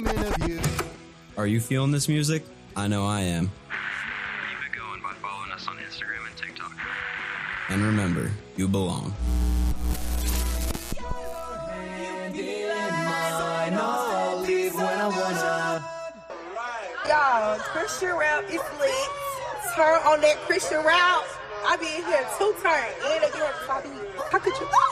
Are you feeling this music? I know I am. Keep it going by following us on Instagram and TikTok. And remember, you belong. Y'all, Christian rap is lit. Turn on that Christian rap. I be in here 2 turns. And if you want to copy me, how could you?